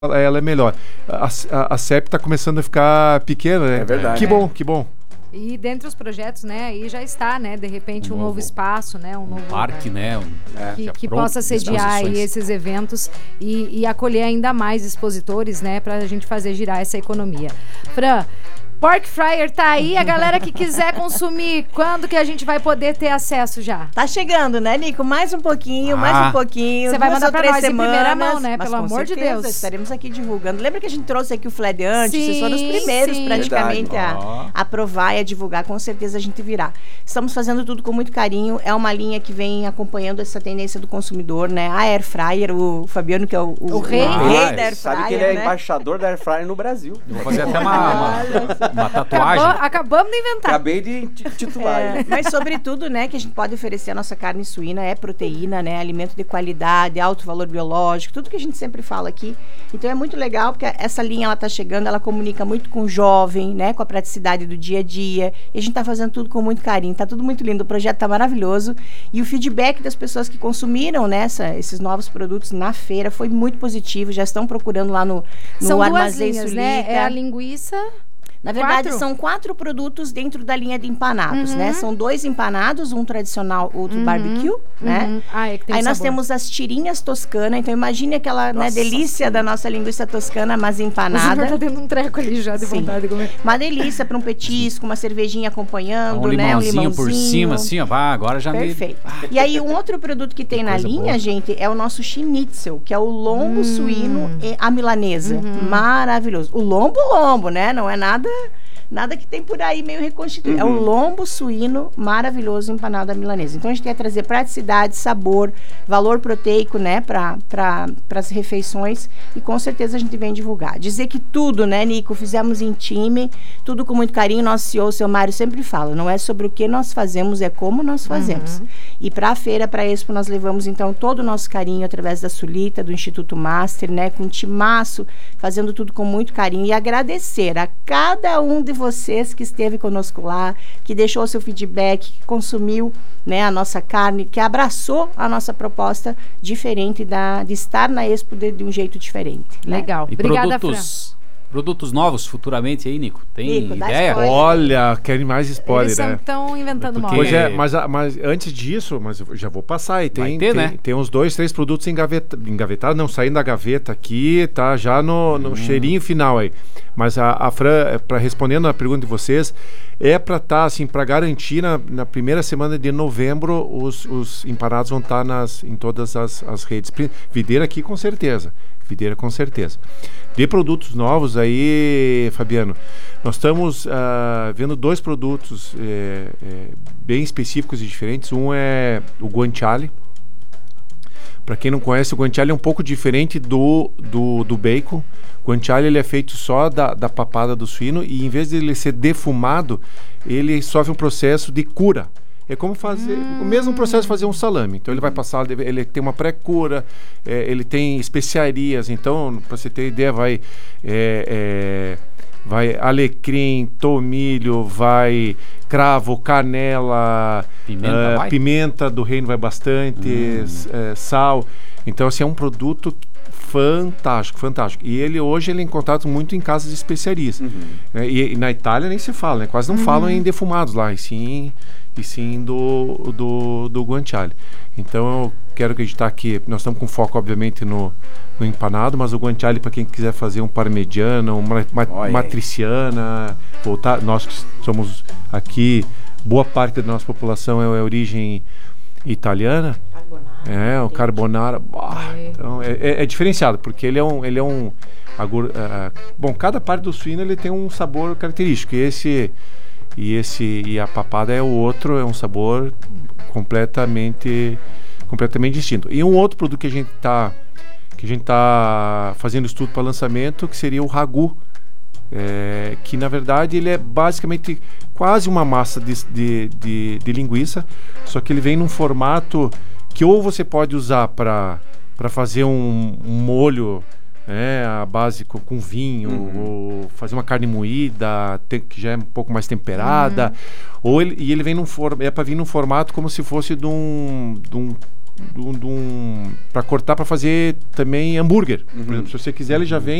ela é melhor. A CEP está começando a ficar pequena, né? É verdade. Que bom, que bom. E dentre os projetos, né, aí já está, né, de repente um novo espaço, né, um novo parque, né, que possa sediar aí esses eventos e acolher ainda mais expositores, né, pra gente fazer girar essa economia. Fran, Pork Fryer tá aí, a galera que quiser consumir, quando que a gente vai poder ter acesso já? Tá chegando, né, Nico? Mais um pouquinho, mais um pouquinho. Você vai mandar pra nós semanas, em primeira mão, né? Mas Pelo amor de Deus. Estaremos aqui divulgando. Lembra que a gente trouxe aqui o Fladeante? Vocês foram os primeiros praticamente a provar e a divulgar. Com certeza a gente virá. Estamos fazendo tudo com muito carinho. É uma linha que vem acompanhando essa tendência do consumidor, né? A Air Fryer, o Fabiano, que é o rei da Air Fryer. Sabe que ele é embaixador da Air Fryer no Brasil. Eu vou fazer até uma tatuagem. Acabamos de inventar. Acabei de titular. Mas sobretudo, né, que a gente pode oferecer a nossa carne suína, é proteína, né, alimento de qualidade, alto valor biológico, tudo que a gente sempre fala aqui. Então é muito legal porque essa linha ela tá chegando, ela comunica muito com o jovem, né, com a praticidade do dia a dia. E a gente tá fazendo tudo com muito carinho, tá tudo muito lindo, o projeto tá maravilhoso. E o feedback das pessoas que consumiram, né, esses novos produtos na feira foi muito positivo, já estão procurando lá no São Armazém duas linhas, Sulita. né? É a linguiça. Na verdade, são 4 produtos dentro da linha de empanados, né? São 2 empanados, um tradicional, outro barbecue, né? Aí nós temos as tirinhas toscana, então imagine aquela delícia da nossa linguiça toscana, mas empanada. Tá tendo um treco ali já de vontade de comer. Uma delícia para um petisco, uma cervejinha acompanhando, né? Um limãozinho por cima, assim, ó. Agora já perfeito. E aí, um outro produto que tem na linha, gente, é o nosso schnitzel, que é o lombo suíno e a milanesa. Maravilhoso. O lombo, né? Não é nada que tem por aí meio reconstituído. É um lombo suíno maravilhoso empanado à milanesa. Então a gente quer trazer praticidade, sabor, valor proteico, né, para as refeições, e com certeza a gente vem divulgar. Dizer que tudo, né, Nico, fizemos em time, tudo com muito carinho. Nosso CEO, o seu Mário, sempre fala, não é sobre o que nós fazemos, é como nós fazemos. E para a feira, para a Expo, nós levamos então todo o nosso carinho através da Sulita, do Instituto Master, né, com um timaço, fazendo tudo com muito carinho, e agradecer a cada um de vocês que esteve conosco lá, que deixou seu feedback, que consumiu, né, a nossa carne, que abraçou a nossa proposta diferente de estar na Expo de um jeito diferente. Né? Legal. E obrigada, produtos novos futuramente aí, Nico? Tem ideia? Olha, querem mais spoiler, né? Eles estão inventando uma Pois mas antes disso, mas eu já vou passar aí. Tem uns 2, 3 produtos engavetados, não, saindo da gaveta aqui, tá já no cheirinho final aí. Mas a Fran, respondendo a pergunta de vocês, é para estar, assim, para garantir na primeira semana de novembro, os empanados vão estar em todas as redes. Videira aqui com certeza. De produtos novos aí, Fabiano, nós estamos vendo 2 produtos bem específicos e diferentes. Um é o guanciale. Para quem não conhece, o guanciale é um pouco diferente do bacon. O guanciale ele é feito só da papada do suíno, e em vez de ele ser defumado, ele sofre um processo de cura. É como fazer o mesmo processo de fazer um salame. Então ele vai passar, ele tem uma pré-cura, ele tem especiarias. Então, para você ter ideia, vai alecrim, tomilho, vai cravo, canela, pimenta do reino vai bastante, sal. Então, assim, é um produto fantástico. E hoje ele é encontrado muito em casas de especiarias. E na Itália nem se fala, né? Quase não falam em defumados lá, e sim do guanciale. Então eu quero acreditar que nós estamos com foco, obviamente, no empanado, mas o guanciale, para quem quiser fazer um parmegiana, uma matriciana, nós que somos aqui, boa parte da nossa população é origem italiana. O carbonara. Então é diferenciado, porque ele é um bom, cada parte do suíno ele tem um sabor característico, e a papada é um sabor completamente distinto. E um outro produto que a gente tá fazendo estudo para lançamento, que seria o ragu, que na verdade ele é basicamente quase uma massa de linguiça, só que ele vem num formato que ou você pode usar para fazer um molho, a base com vinho, ou fazer uma carne moída, que já é um pouco mais temperada, ou ele vem para vir num formato como se fosse de um para cortar para fazer também hambúrguer. Por exemplo, se você quiser, ele já vem